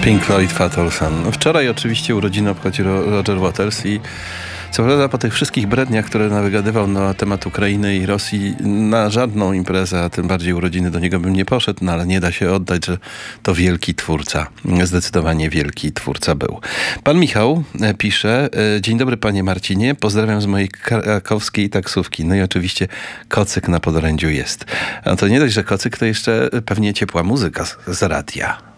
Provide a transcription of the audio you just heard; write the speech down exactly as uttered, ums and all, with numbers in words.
Pink Floyd, Fatal Sun. No wczoraj oczywiście urodziny obchodzi Roger Waters i co prawda po tych wszystkich bredniach, które nawygadywał na temat Ukrainy i Rosji, na żadną imprezę, a tym bardziej urodziny do niego bym nie poszedł, no ale nie da się oddać, że to wielki twórca. Zdecydowanie wielki twórca był. Pan Michał pisze: dzień dobry panie Marcinie, pozdrawiam z mojej krakowskiej taksówki. No i oczywiście kocyk na podorędziu jest. A to nie dość, że kocyk, to jeszcze pewnie ciepła muzyka z, z radia.